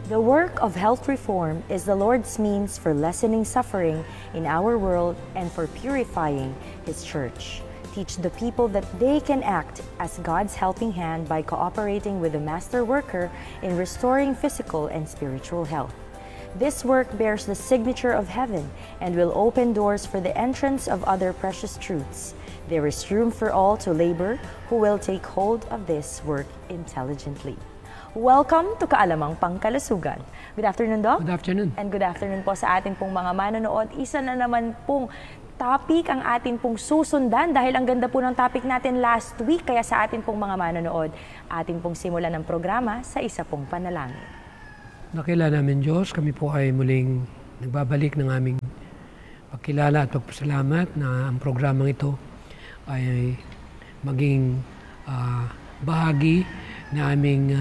The work of health reform is the Lord's means for lessening suffering in our world and for purifying His church. Teach the people that they can act as God's helping hand by cooperating with the master worker in restoring physical and spiritual health. This work bears the signature of heaven and will open doors for the entrance of other precious truths. There is room for all to labor who will take hold of this work intelligently. Welcome to Kaalamang Pangkalusugan. Good afternoon, Doc. Good afternoon. And good afternoon po sa ating pong mga manonood. Isa na naman pong topic ang atin pong susundan dahil ang ganda po ng topic natin last week. Kaya sa atin pong mga manonood, atin pong simulan ng programa sa isa pong panalangin. Nakilala namin Diyos, kami po ay muling nagbabalik ng aming pagkilala at pagpasalamat na ang programang ito ay maging bahagi na aming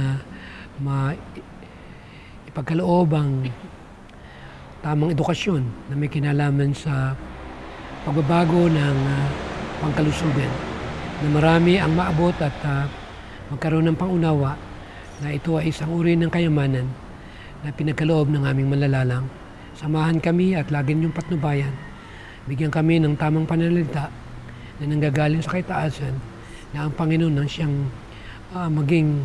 ipagkaloob ang tamang edukasyon na may kinalaman sa pagbabago ng pangkalusugan. Na marami ang maabot at magkaroon ng pangunawa na ito ay isang uri ng kayamanan na pinagkaloob ng aming malalalang. Samahan kami at lagi niyong patnubayan. Bigyan kami ng tamang pananalita na nanggagaling sa kaitaasan na ang Panginoon nang siyang maging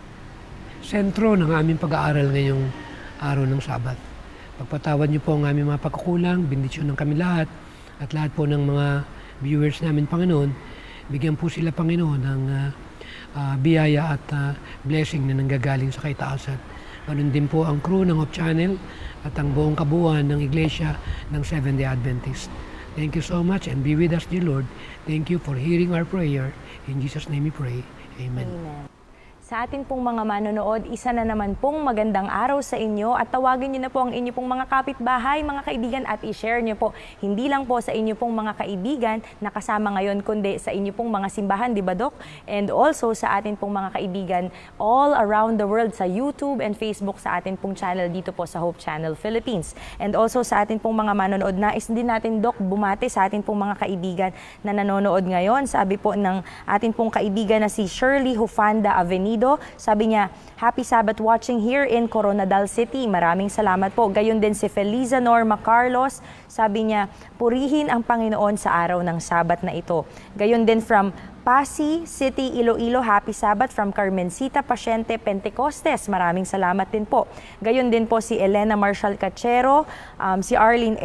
sentro ng aming pag-aaral ngayong araw ng Sabat. Pagpatawad niyo po ang aming mga pagkukulang, bendisyon ng kami lahat at lahat po ng mga viewers namin, Panginoon. Bigyan po sila, Panginoon, ng biyaya at blessing na nanggagaling sa kaitaasan. Ganun din po ang crew ng Hope Channel at ang buong kabuuan ng Iglesia ng Seventh-day Adventist. Thank you so much and be with us, dear Lord. Thank you for hearing our prayer. In Jesus' name we pray. Amen. Amen. Sa atin pong mga manonood, isa na naman pong magandang araw sa inyo at tawagin niyo na po ang inyo pong mga kapitbahay, mga kaibigan at i-share niyo po. Hindi lang po sa inyo pong mga kaibigan na kasama ngayon, kundi sa inyo pong mga simbahan, di ba, Dok? And also sa atin pong mga kaibigan all around the world sa YouTube and Facebook sa atin pong channel dito po sa Hope Channel Philippines. And also sa atin pong mga manonood, nais din natin, Dok, bumati sa atin pong mga kaibigan na nanonood ngayon. Sabi po ng atin pong kaibigan na si Shirley Hufanda Avenido, sabi niya, Happy Sabbath watching here in Coronadal City. Maraming salamat po. Gayon din si Feliza Norma Carlos. Sabi niya, purihin ang Panginoon sa araw ng Sabat na ito. Gayon din from Pasig City, Iloilo, Happy Sabbath from Carmencita Pasyente Pentecostes. Maraming salamat din po. Gayon din po si Elena Marshall Cachero, si Arlene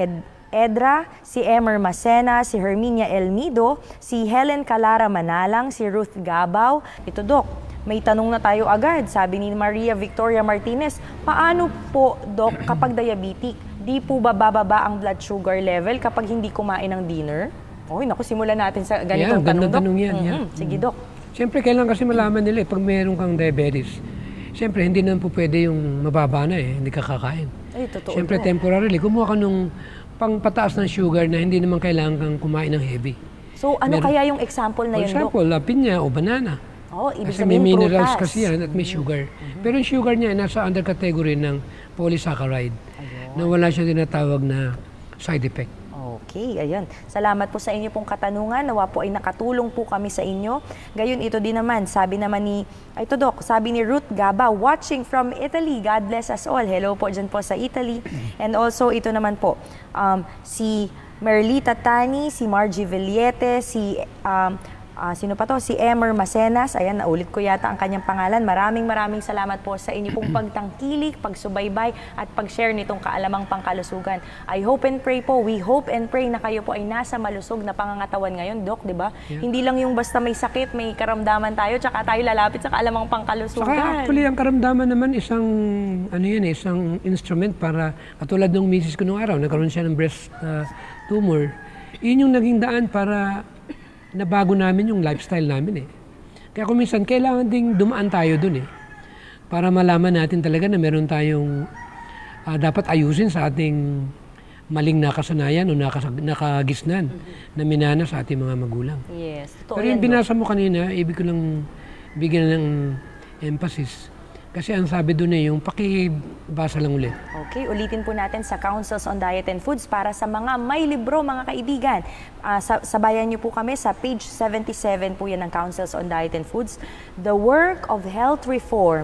Edra, si Emer Macena, si Herminia Elmido, si Helen Calara Manalang, si Ruth Gabaw. Ito, Dok, may tanong na tayo agad. Sabi ni Maria Victoria Martinez, paano po, Dok, kapag diabetic, di po ba bababa ang blood sugar level kapag hindi kumain ng dinner? Okay, naku, simulan natin sa ganitong tanong, Dok. Sige, Dok. Siyempre, kailangan kasi malaman nila pag meron kang diabetes. Siyempre, hindi naman po pwede yung mababa na hindi ka kakain. Ay, totoo. Siyempre, temporarily, kumuha ka nung pangpataas ng sugar na hindi naman kailangan kang kumain ng heavy. So, ano kaya yung example na yun, Dok? For example, pinya o banana. Oh, ibig kasi may sabihin minerals prutas. kasi yan at may sugar. Pero yung sugar niya nasa under category ng polysaccharide. Na wala siya tinatawag na side effect. Okay, ayun. Salamat po sa inyo pong katanungan. Nawa po ay nakatulong po kami sa inyo. Gayon, ito din naman, sabi naman ni, ito, Dok, sabi ni Ruth Gaba, watching from Italy. God bless us all. Hello po dyan po sa Italy. And also, ito naman po, si Merlita Tani, si Margie Villete, si sino pa to? Si Emer Macenas. Ayan, naulit ko yata ang kanyang pangalan. Maraming salamat po sa inyo pong pagtangkilik, pagsubaybay at pag-share nitong Kaalamang Pangkalusugan. I hope and pray po, we hope and pray na kayo po ay nasa malusog na pangangatawan ngayon, Dok, di ba? Yeah. Hindi lang yung basta may sakit, may karamdaman tayo, tsaka tayo lalapit sa Kaalamang Pangkalusugan. Saka actually, ang karamdaman naman isang, isang instrument para, katulad ng misis ko nung araw, nagkaroon siya ng breast tumor. Yun yung naging daan para nabago namin yung lifestyle namin Kaya kung minsan, kailangan ding dumaan tayo dun para malaman natin talaga na meron tayong dapat ayusin sa ating maling nakasanayan o nakagisnan na minana sa ating mga magulang. Yes. Pero yung binasa mo kanina, ibig ko lang bigyan ng emphasis. Kasi ang sabi doon yung pakibasa lang ulit. Okay, ulitin po natin sa Councils on Diet and Foods para sa mga may libro, mga kaibigan. Sabayan niyo po kami sa page 77 po yan ng Councils on Diet and Foods. The work of health reform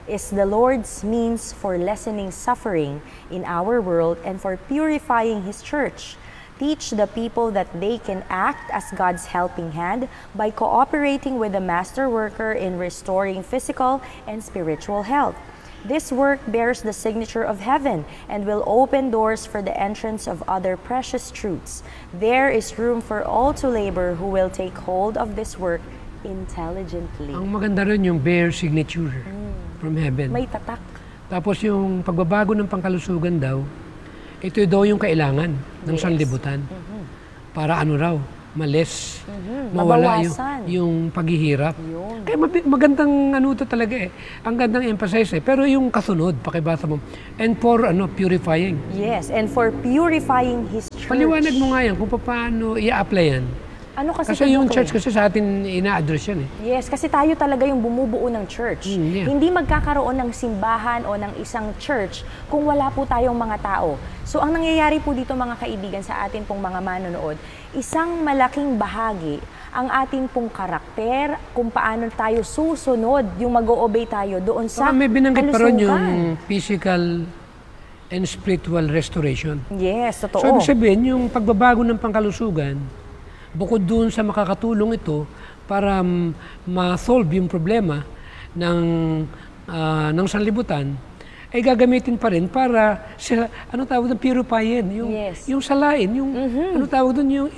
is the Lord's means for lessening suffering in our world and for purifying His church. Teach the people that they can act as God's helping hand by cooperating with the master worker in restoring physical and spiritual health. This work bears the signature of heaven and will open doors for the entrance of other precious truths. There is room for all to labor who will take hold of this work intelligently. Ang maganda rin yung bear signature from heaven. May tatak. Tapos yung pagbabago ng pangkalusugan daw, ito daw yung kailangan ng sanlibutan. Para ano raw, malis, mawala Mabawasan. yung paghihirap. Yun. Kaya magandang ano to talaga eh. Ang gandang emphasize eh. Pero yung kasunod, pakibasa mo, and for purifying. Yes, and for purifying His church. Paliwanag mo nga yan kung paano i-apply yan. Ano kasi Yung ito, church kasi sa atin ina-address yan eh. Yes, kasi tayo talaga yung bumubuo ng church. Yeah. Hindi magkakaroon ng simbahan o ng isang church kung wala po tayong mga tao. So ang nangyayari po dito mga kaibigan sa atin pong mga manonood, isang malaking bahagi ang ating pong karakter, kung paano tayo susunod, yung mag-o-obey tayo doon sa May binanggit pa rin kalusugan. yung physical and spiritual restoration. Yes, totoo. So ibig sabihin, yung pagbabago ng pangkalusugan, bukod doon sa makakatulong ito para ma-solve yung problema ng sanlibutan, ay gagamitin pa rin para sa, ano tawag doon, purifyin, yung salain, yung, ano tawag doon, yung,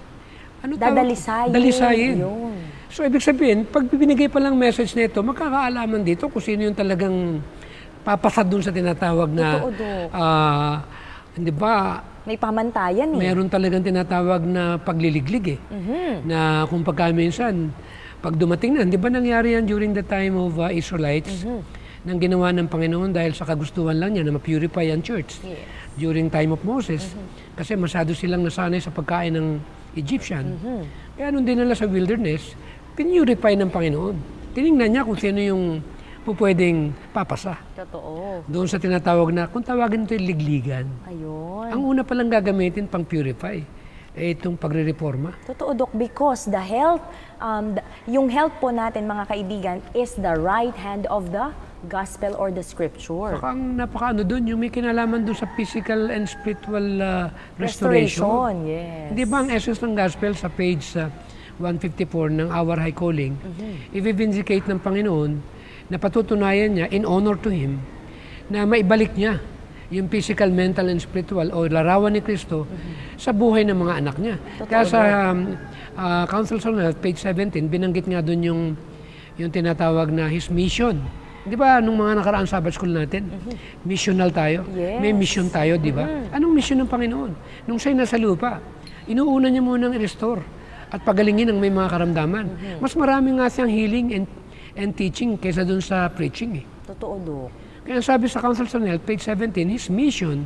dalisayin. Yun. So, ibig sabihin, pag binigay pa lang message nito, magkakaalaman dito kung sino yung talagang papasad doon sa tinatawag na, Totoo, Dok. hindi ba, May pamantayan eh. meron talagang tinatawag na pagliliglig eh. Na kung minsan, pag dumating na, di ba nangyari yan during the time of Israelites, nang ginawa ng Panginoon dahil sa kagustuhan lang niya na ma-purify ang church during time of Moses. Kasi masyado silang nasanay sa pagkain ng Egyptian. Kaya nung dinala sa wilderness, pinurify ng Panginoon. Tinignan niya kung sino yung pwedeng papasa. Totoo. Doon sa tinatawag na, kung tawagin ito yung ligligan. Ayun. Ang una palang gagamitin pang purify, itong pagre-reforma. Totoo, Dok, because the health, yung health po natin mga kaibigan is the right hand of the gospel or the scripture. Saka ang napakaano doon, yung may kinalaman doon sa physical and spiritual restoration. Yes. Hindi ba ang essence ng gospel sa page 154 ng Our High Calling, i-vindicate ng Panginoon na patutunayan niya in honor to Him na maibalik niya yung physical, mental, and spiritual o larawan ni Kristo sa buhay ng mga anak niya. Kaya sa Councils on Health, page 17, binanggit nga doon yung tinatawag na His mission. Di ba, nung mga nakaraang Sabbath school natin, missional tayo. Yes. May mission tayo, di ba? Anong mission ng Panginoon? Nung siya'y nasa lupa, inuuna niya munang i-restore at pagalingin ang may mga karamdaman. Mas marami nga siyang healing and teaching kaysa dun sa preaching eh. Totoo, Dok. Kaya sabi sa Councils on Health, page 17, His mission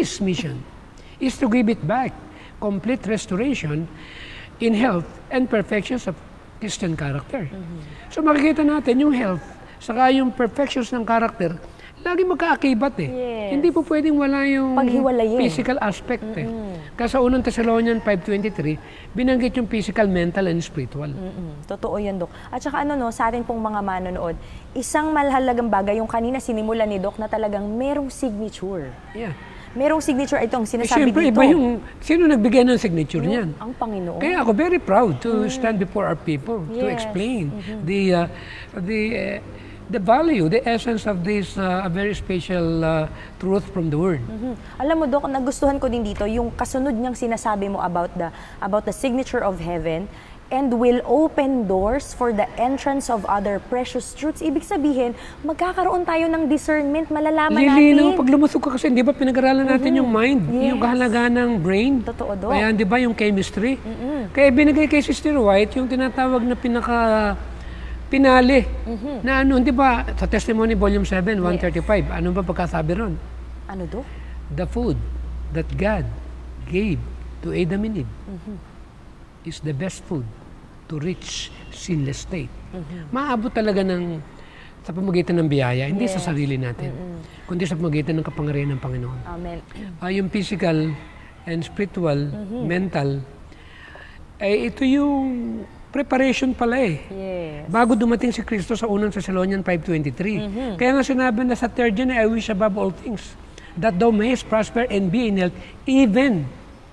is to give it back, complete restoration in health and perfections of Christian character. So makikita natin yung health, saka yung perfections ng character, lagi magkaakibat eh. Yes. Hindi po pwedeng wala yung Paghiwalayin. physical aspect eh. Kasi sa unang Thessalonians 5:23, binanggit yung physical, mental, and spiritual. Totoo yan, Dok. At saka sa atin pong mga manonood, isang mahalagang bagay, yung kanina sinimula ni Dok na talagang merong signature. Yeah. Merong signature, itong sinasabi Siyempre, dito. iba yung, sino nagbigay ng signature niyan? Ang Panginoon. Kaya ako very proud to stand before our people to Yes. explain the value, the essence of this very special truth from the Word. Alam mo, Dok, nagustuhan ko din dito yung kasunod niyang sinasabi mo about the signature of heaven and will open doors for the entrance of other precious truths. Ibig sabihin, magkakaroon tayo ng discernment, malalaman Lilinaw, natin. pag lumusok ka kasi, di ba pinag-aralan natin yung mind, Yes. yung kahalagaan ng brain. Totoo, Dok. Kaya di ba yung chemistry? Kaya binigay kay Sister White yung tinatawag na pinali na di ba sa Testimony Volume 7, 135, ano ba pagkasabi ron? Ano, Dok? The food that God gave to Adam and Eve is the best food to reach sinless state. Maabot talaga sa pamamagitan ng biyaya, hindi sa sarili natin, kundi sa pamamagitan ng kapangyarihan ng Panginoon. Amen. Yung physical and spiritual, mental, ay ito yung preparation pala eh. Yes. Bago dumating si Kristo sa unang Thessalonians 5:23. Kaya nga sinabi na sa third yan, I wish above all things that thou mayest prosper and be in health, even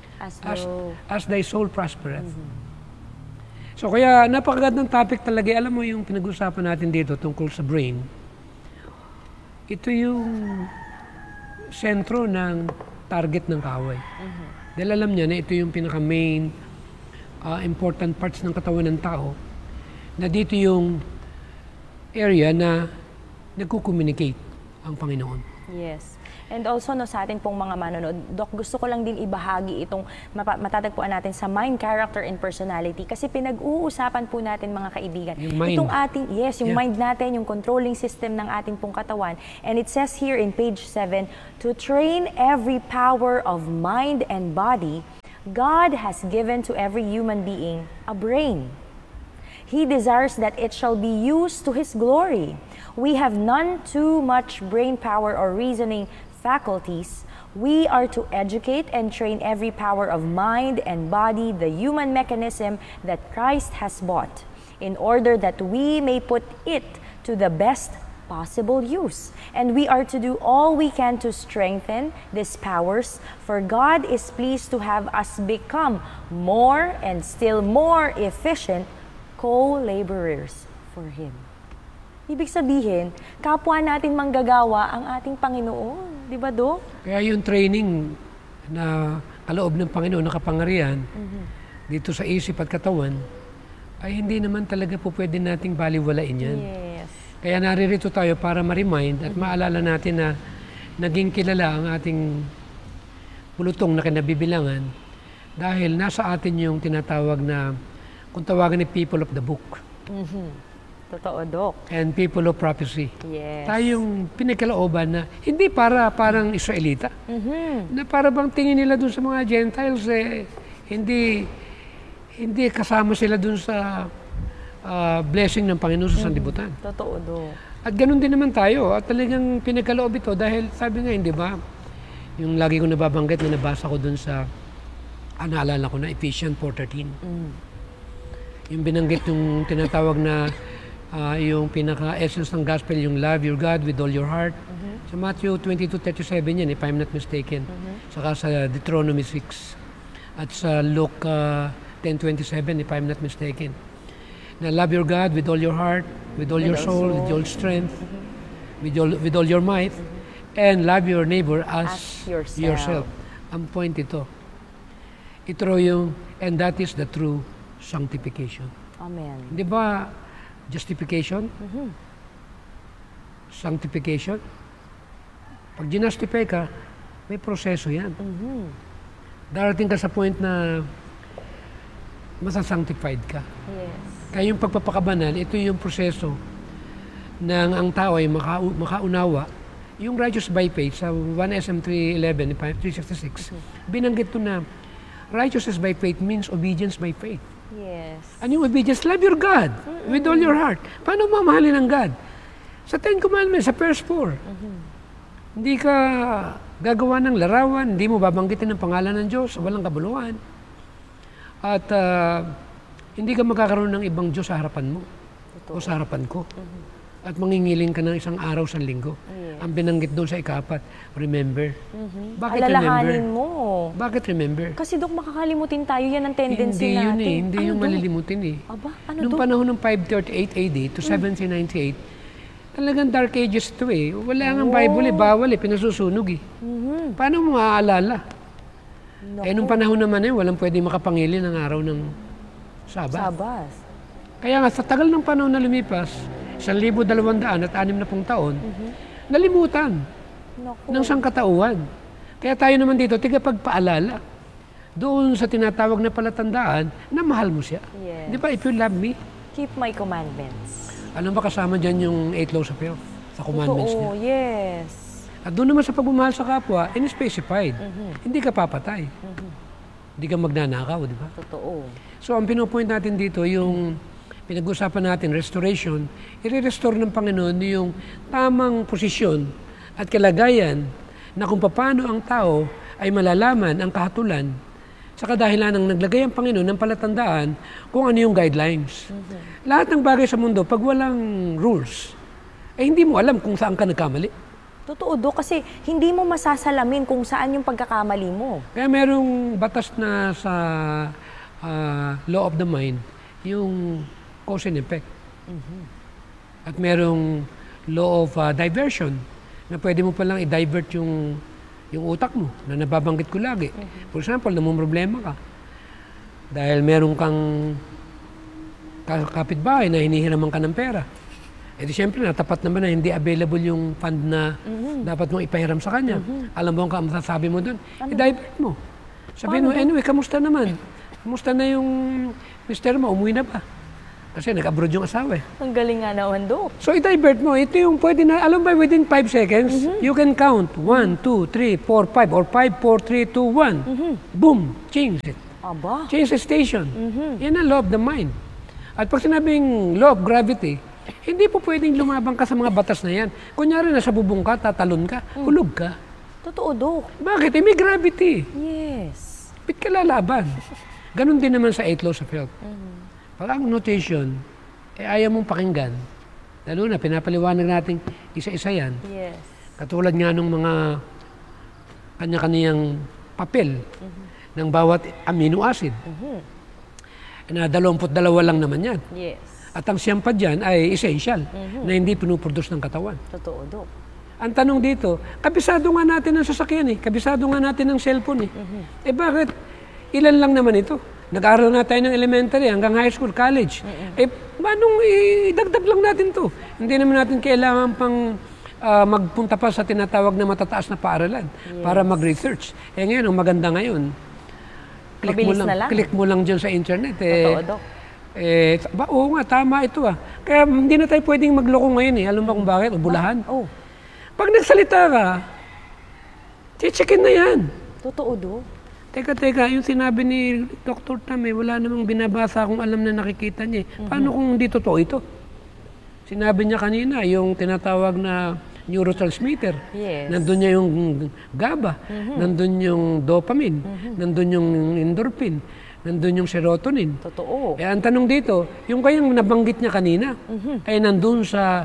as thy soul prospereth. So kaya napakagandang topic talaga. Alam mo yung pinag-usapan natin dito tungkol sa brain. Ito yung sentro ng target ng kaaway. Dahil alam niya na ito yung pinaka-main important parts ng katawan ng tao, na dito yung area na nagko-communicate ang Panginoon. Yes. And also no, sa atin pong mga manonood, Doc, gusto ko lang din ibahagi itong matatagpuan natin sa mind, character, and personality. Kasi pinag-uusapan po natin mga kaibigan. Yung mind. Itong ating, yung mind natin, yung controlling system ng ating pong katawan. And it says here in page 7, to train every power of mind and body, God has given to every human being a brain. He desires that it shall be used to His glory. We have none too much brain power or reasoning faculties. We are to educate and train every power of mind and body, the human mechanism that Christ has bought, in order that we may put it to the best possible use. And we are to do all we can to strengthen these powers, for God is pleased to have us become more and still more efficient co-laborers for Him. Ibig sabihin, kapwa natin manggagawa ang ating Panginoon. Di ba, Do? Kaya yung training na kaloob ng Panginoon na kapangyarihan dito sa isip at katawan, ay hindi naman talaga po pwede nating baliwalain yan. Yes. Kaya naririto tayo para ma-remind at maalala natin na naging kilala ang ating pulutong na kinabibilangan dahil nasa atin yung tinatawag na, kung tawagan ni people of the book. Totoo, Doc. And people of prophecy. Yes. Tayong pinagkalooban na hindi parang Israelita. Na para bang tingin nila dun sa mga Gentiles, hindi kasama sila dun sa blessing ng Panginoon sa sanlibutan. Totoo, Doc. At ganun din naman tayo. At talagang pinagkaloob ito dahil sabi nga, hindi ba, yung lagi ko nababanggit na nabasa ko dun sa, naalala ko na, Ephesians 4:13. Yung binanggit yung tinatawag na yung pinaka-essence ng gospel, yung love your God with all your heart. Sa Matthew 22:37 yan, if I'm not mistaken. Saka sa Deuteronomy 6. At sa Luke 10:27, if I'm not mistaken. Na love your God with all your heart, with all your soul, with your strength, with all your might, and love your neighbor as yourself. Ang point ito. Ito yung, and that is the true sanctification. Amen. Di ba, justification, sanctification, pag ginastify ka, may proseso yan. Darating ka sa point na masasanctified ka. Yes. Kaya yung pagpapakabanal, ito yung proseso ng ang tao ay makaunawa. Yung righteous by faith, sa 1 SM 3:11, 366, binanggit to na righteousness by faith means obedience by faith. Yes. Ano yung obedience? Love your God with all your heart. Paano mamahalin ang God? Sa 10 Commandments, sa verse 4. Hindi ka gagawa ng larawan, hindi mo babanggitin ang pangalan ng Diyos, walang kabuluhan. At hindi ka magkakaroon ng ibang Diyos sa harapan mo o sa harapan ko. At mangingiling ka ng isang araw sa linggo. Yes. Ang binanggit doon sa ikapat, remember. Bakit Alalahanin remember? mo. Bakit remember? Kasi, Dok, makakalimutin tayo. Yan ang tendency Hindi yun natin. hindi yung Dok? malilimutin eh. Aba, ano, Noong Dok? panahon ng 538 AD to 1798, talagang dark ages to eh. Wala nga ang Bible eh, bawal eh, pinasusunog eh. Paano mo maaalala? Eh, nung panahon naman eh, walang pwede makapangili ng araw ng Sabat. Sabas. Kaya nga, sa tagal ng panahon na lumipas, 1,260 taon, nalimutan Naku. ng sangkatauhan. Kaya tayo naman dito, tigapagpaalala doon sa tinatawag na palatandaan na mahal mo siya. Yes. Di ba, if you love me, Keep my commandments. alam ba kasama dyan yung 8 laws of health sa commandments niya? Totoo, yes. At doon naman sa pagmamahal sa kapwa, in-specified. Hindi ka papatay. Hindi ka magnanakaw, di ba? Totoo. So, ang pinopoint natin dito, yung pinag-usapan natin, restoration, i-restore ng Panginoon yung tamang posisyon at kalagayan na kung paano ang tao ay malalaman ang kahatulan Saka dahilan ng naglagay ang Panginoon ng palatandaan kung ano yung guidelines. Lahat ng bagay sa mundo, pag walang rules, hindi mo alam kung saan ka nagkamali. Totoo, Dok, kasi hindi mo masasalamin kung saan yung pagkakamali mo. Kaya merong batas na sa law of the mind, yung cause and effect. At merong law of diversion, na pwede mo palang i-divert yung utak mo, na nababanggit ko lagi. For example, namumroblema ka. Dahil meron kang kapitbahay na hinihiraman ka ng pera. E di siyempre, natapat naman na hindi available yung fund na dapat mong ipahiram sa kanya. Alam mo ang masasabi mo doon? I-divert mo. Sabihin mo, anyway, kamusta naman? Kamusta na yung mister mo? Umuwi na ba? Kasi nag-abroad yung asawa eh. Ang galing nga naman, Dok. So, i-divert mo. Ito yung pwede na, alam ba, within 5 seconds, you can count 1, 2, 3, 4, 5, or 5, 4, 3, 2, 1. Boom! Change it. Aba. Change the station. Yan ang law of the mind. At pag sinabing law of gravity, hindi po pwedeng lumabang ka sa mga batas na yan. Kunyari, nasa bubong ka, tatalon ka, hulog ka. Totoo, Dok. Bakit? May gravity. Yes. Ba't ka lalaban? Ganon din naman sa 8 laws of health. Pag ang notation, ayaw mong pakinggan, lalo na pinapaliwanag natin isa-isa yan. Yes. Katulad nga ng mga kanya-kanyang papel ng bawat amino acid. Na 22 lang naman yan. Yes. At ang siyam pa dyan ay essential na hindi pinuproduce ng katawan. Totoo, Dok. Ang tanong dito, kabisado nga natin ang sasakyan kabisado nga natin ang cellphone bakit ilan lang naman ito? Nag-aaral na tayo ng elementary hanggang high school, college. Manong idagdag lang natin to? Hindi naman natin kailangan pang magpunta pa sa tinatawag na matataas na paaralan para mag-research. Ngayon, ang maganda ngayon, click mo lang dyan sa internet. Totoo, Dok. Oo nga, tama ito Kaya hindi na tayo pwedeng magloko ngayon Alam mo kung bakit? Bulahan. Pag nagsalita ka, checkin na yan. Totoo, Dok. Teka, yung sinabi ni Dr. Tam, wala namang binabasa akong alam na nakikita niya. Paano kung hindi totoo ito? Sinabi niya kanina, yung tinatawag na neurotransmitter. Yes. Nandun niya yung GABA, nandun yung dopamine, nandun yung endorphin, nandun yung serotonin. Totoo. Ang tanong dito, yung kayang nabanggit niya kanina, ay nandun sa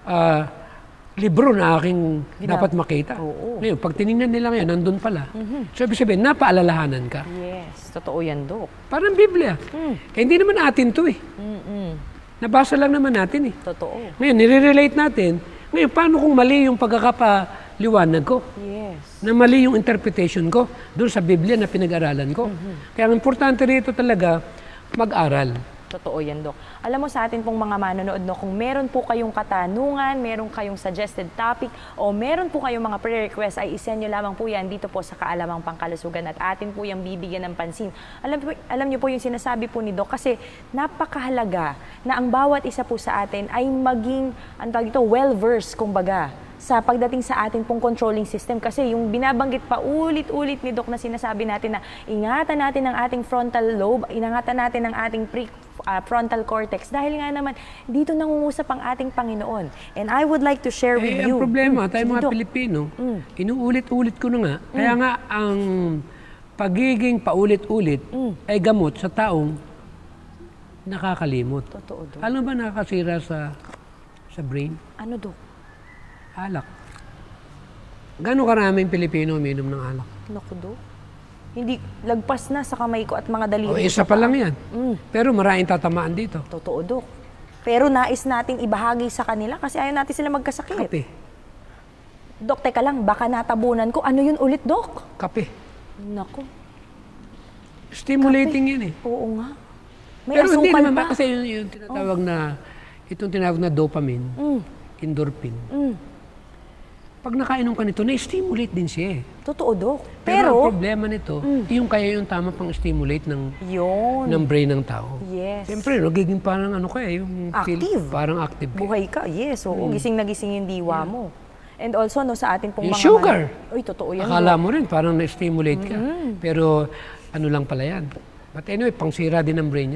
libro na aking dapat makita. Ngayon, pag tinignan nila ngayon, nandun pala. So, ibig sabihin, napaalalahanan ka. Yes, totoo yan, Dok. Parang Biblia. Hindi naman atin to Nabasa lang naman natin Totoo. Ngayon, nire-relate natin. Ngayon, paano kung mali yung pagkakapaliwanag ko? Yes. Na mali yung interpretation ko doon sa Biblia na pinag-aralan ko. Kaya ang importante rito talaga, mag-aral. Totoo yan, Dok. Alam mo sa atin pong mga manonood, no, kung meron po kayong katanungan, meron kayong suggested topic, o meron po kayong mga prayer request, ay isend nyo lamang po yan dito po sa Kaalamang Pangkalusugan at atin po yung bibigyan ng pansin. Alam nyo po yung sinasabi po ni Doc kasi napakahalaga na ang bawat isa po sa atin ay maging, well-versed, kumbaga, sa pagdating sa atin pong controlling system. Kasi yung binabanggit pa ulit-ulit ni Doc na sinasabi natin na ingatan natin ang ating frontal lobe, ingatan natin ang ating frontal cortex dahil nga naman dito nangungusap ang ating Panginoon. And I would like to share with you. Ang problema, tayo mga Pilipino, inuulit-ulit ko na nga. Kaya nga ang pagiging paulit-ulit ay gamot sa taong nakakalimot. Totoo, Doc. Alam ba nakakasira sa brain? Ano, Doc? Alak. Gano'ng karaming Pilipino uminom ng alak? Naku, Doc. Hindi, lagpas na sa kamay ko at mga daliri. Isa pa lang yan. Pero maraming tatamaan dito. Totoo, Doc. Pero nais nating ibahagi sa kanila kasi ayaw natin sila magkasakit. Kape. Dok, teka lang, baka natabunan ko. Ano yun ulit, Dok? Kape. Naku. Stimulating yan Oo nga. May Pero hindi asukal naman pa. kasi yung tinatawag na, itong tinatawag na dopamine, endorphin. Pag nakainom ka nito, na-stimulate din siya Totoo, Dok. Pero ang problema nito, yung kaya yung tama pang stimulate ng brain ng tao. Yes. Siyempre, nagiging parang yung active. Parang active. Buhay ka, yes. Oo, gising na gising yung diwa mo. And also, sa ating pong yung mga... sugar. Uy, totoo yan. Akala mo rin, parang na-stimulate ka. Pero ano lang pala yan. But anyway, pangsira din ng brain yan.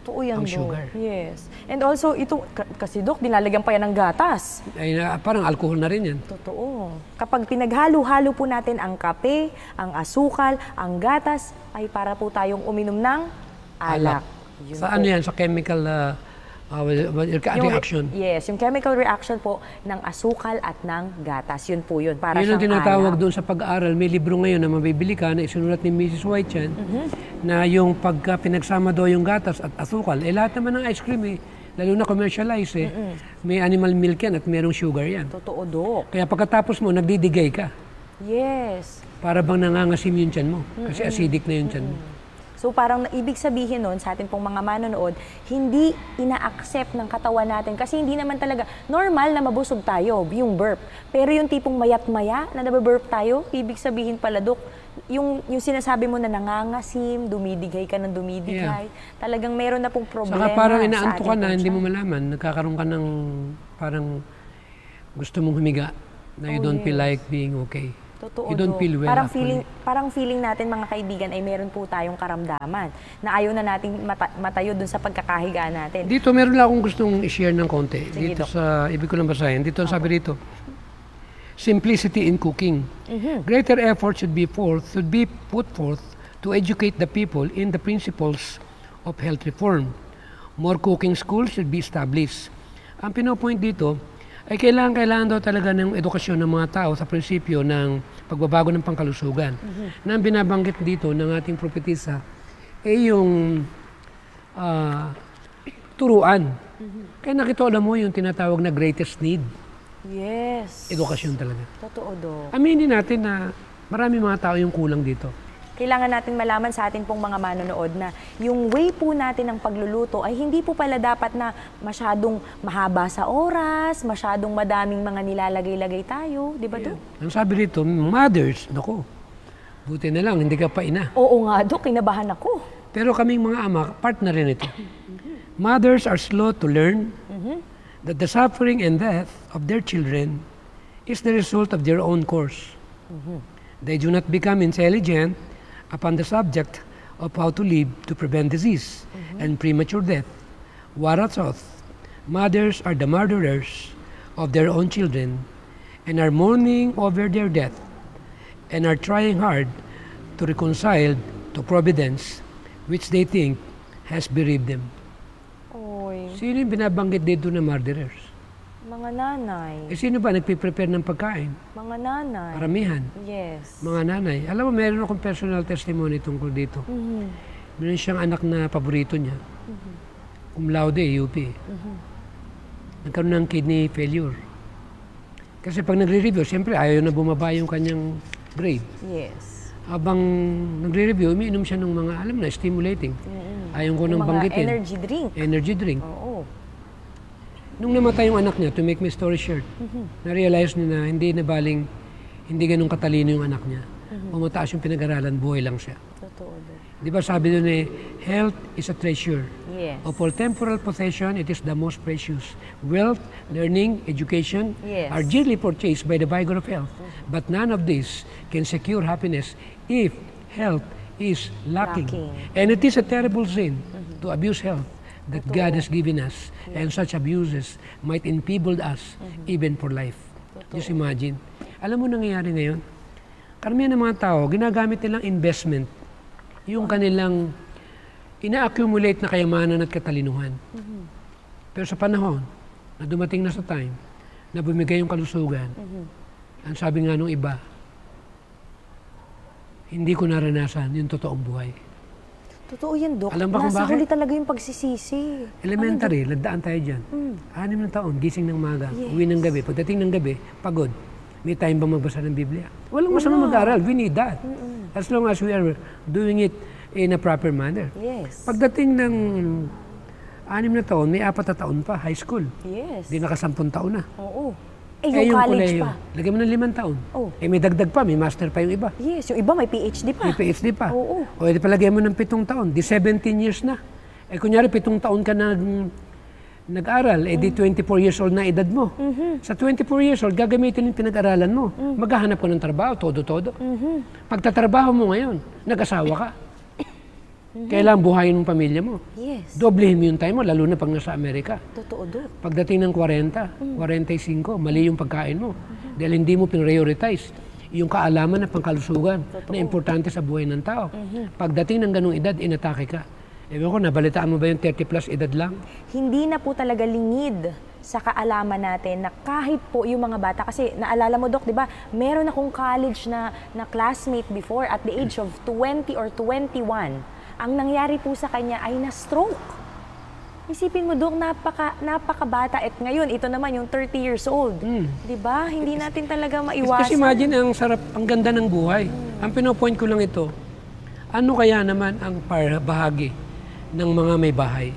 Totoo yan, ang Dok. sugar. Yes. And also, ito, kasi Dok, dinalagyan pa yan ng gatas. Ay, parang alcohol na rin yan. Totoo. Kapag pinaghalo-halo po natin ang kape, ang asukal, ang gatas, ay para po tayong uminom ng alak. Yun Sa po. ano yan? Sa chemical reaction. Yes, yung chemical reaction po ng asukal at ng gatas. Yun po yun. Para Yun ang siyang tinatawag alak. doon sa pag-aaral. May libro ngayon na mabibili ka na isinulat ni Mrs. White yan, na yung pagka pinagsama daw yung gatas at asukal, lahat naman ng ice cream lalo na commercialize may animal milk yan at merong sugar yan. Totoo, Dok. Kaya pagkatapos mo, nagdidigay ka. Yes. Para bang nangangasim yung tiyan mo. Kasi acidic na yung tiyan mo. So parang ibig sabihin nun sa atin pong mga manonood, hindi ina-accept ng katawan natin kasi hindi naman talaga normal na mabusog tayo, yung burp. Pero yung tipong mayat-maya na nababurp tayo, ibig sabihin pala, Dok, yung sinasabi mo na nangangasim, dumidigay ka ng dumidigay, talagang meron na pong problema. Saka parang sa inaanto ating ka na, hindi tiyan. mo malaman, nagkakaroon ka ng parang gusto mong humiga na you don't feel like being okay. Totoo, You don't Dok. feel well Parang actually. feeling natin mga kaibigan ay meron po tayong karamdaman na ayaw na nating matayo dun sa pagkakahiga natin. Dito, meron lang akong gustong i-share ng konti. Sige, Dito Dok. sa, ibig ko lang basahin. Dito, sabi dito, simplicity in cooking. Greater effort should be put forth to educate the people in the principles of health reform. More cooking schools should be established. Ang pinopoint dito, ay kailangan daw talaga ng edukasyon ng mga tao sa prinsipyo ng pagbabago ng pangkalusugan. Na ang binabanggit dito ng ating propetisa ay yung turuan. Kaya nakita mo yung tinatawag na greatest need. Yes. Edukasyon talaga. Totoo, Dok. Aminin natin na marami mga tao yung kulang dito. Kailangan natin malaman sa atin pong mga manonood na yung way po natin ng pagluluto ay hindi po pala dapat na masyadong mahaba sa oras, masyadong madaming mga nilalagay-lagay tayo. Di ba, Dok? Ang sabi dito, mothers, naku, buti na lang, hindi ka pa ina. Oo nga, Dok. Kinabahan ako. Pero kaming mga ama, part na rin ito. Mothers are slow to learn that the suffering and death of their children is the result of their own course. They do not become intelligent upon the subject of how to live to prevent disease and premature death. Warasoth, mothers are the murderers of their own children and are mourning over their death and are trying hard to reconcile to providence which they think has bereaved them. Oy, Sino yung binabanggit dito na murderers? mga nanay. Sino ba nagpiprepare ng pagkain? Mga nanay. Paramihan. Yes. Mga nanay. Alam mo, meron akong personal testimony tungkol dito. Meron siyang anak na paborito niya. Cum laude, UP. Nagkaroon ng kidney failure. Kasi pag nagre-review, siyempre ayaw na bumaba yung kanyang grade. Yes. Habang nagre-review, umiinom siya ng mga, alam na, stimulating. Ayaw ko nang Mga banggitin. energy drink. Energy drink. Oo. Nung namatay yung anak niya, to make my story short, na-realize niya na hindi ganun katalino yung anak niya. Umataas yung pinag-aralan, buhay lang siya. Totoo, Dok. Di ba sabi doon health is a treasure. Yes. Of all temporal possession, it is the most precious. Wealth, learning, education Yes. are dearly purchased by the vigor of health. But none of this can secure happiness if health is lacking. And it is a terrible sin to abuse health that God has given us, and such abuses might enfeeble us even for life. Just imagine. Alam mo nangyayari ngayon? Karamihan ng mga tao, ginagamit nilang investment yung kanilang ina-accumulate na kayamanan at katalinuhan. Pero sa panahon na dumating na sa time na bumigay yung kalusugan, ang sabi nga nung iba, hindi ko naranasan yung totoong buhay. Totoo yan, Dok. Alam ba kung Nasa bakit? huli talaga yung pagsisisi. Elementary, nagdaan tayo dyan. 6 na taon, gising ng maga, uwi ng gabi. Pagdating ng gabi, pagod. May time ba magbasa ng Biblia? Walang masama mag-aral. We need that. As long as we are doing it in a proper manner. Yes. Pagdating ng 6 na taon, may 4 na taon pa, high school. Yes. Di naka-10 taon na. Oo. Yung college kolehiyo, pa. lagyan mo ng 5 taon. Oh. May dagdag pa, may master pa yung iba. Yes, yung iba may PhD pa. May PhD pa. Oo. O edi palagay mo ng 7 taon, di 17 years na. Kunyari 7 taon ka nag-aral, di 24 years old na edad mo. Sa 24 years old, gagamitin yung pinag-aralan mo. Maghahanap ka ng trabaho, todo-todo. Pagtatrabaho mo ngayon, nag-asawa ka. Kailangan buhayin ng pamilya mo. Yes. Doblehin mo yung time mo, lalo na pag nasa Amerika. Totoo, Dok. Pagdating ng 40, 45, mali yung pagkain mo. Dahil hindi mo prioritize yung kaalaman na pangkalusugan na importante sa buhay ng tao. Pagdating ng ganung edad, inatake ka. Ewan ko, nabalitaan mo ba yung 30 plus edad lang? Hindi na po talaga lingid sa kaalaman natin na kahit po yung mga bata, kasi naalala mo, Dok, di ba, meron akong college na classmate before at the age of 20 or 21. Ang nangyari po sa kanya ay na-stroke. Isipin mo, Dok, napakabata. At ngayon, ito naman yung 30 years old. Di ba? Hindi natin talaga maiwasan. Kasi imagine, ang sarap, ang ganda ng buhay. Ang pinopoint ko lang ito, ano kaya naman ang bahagi ng mga may bahay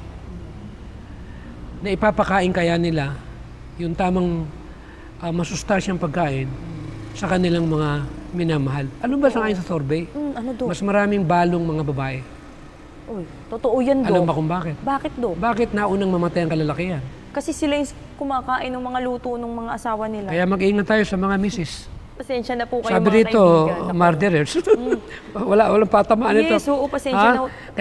na ipapakain kaya nila yung tamang masustansyang pagkain sa kanilang mga minamahal. Ano ba sa akin sa survey? Ano, Dok? Mas maraming balong mga babae. Uy, totoo yan, Dok. Alam ba kung bakit? Bakit, Dok? Bakit naunang mamatay ang kalalakihan? Kasi sila yung kumakain ng mga luto ng mga asawa nila. Kaya mag-ingat tayo sa mga misis. Pasensya na po kayo, Sabi mga dito, kaibigan. murderers. Walang patamaan ito. Yes, oo, pasensya na.